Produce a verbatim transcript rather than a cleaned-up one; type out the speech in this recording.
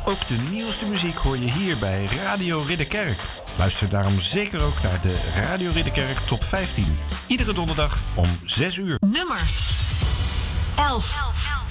Ook de nieuwste muziek hoor je hier bij Radio Ridderkerk. Luister daarom zeker ook naar de Radio Ridderkerk Top vijftien. Iedere donderdag om zes uur. Nummer elf.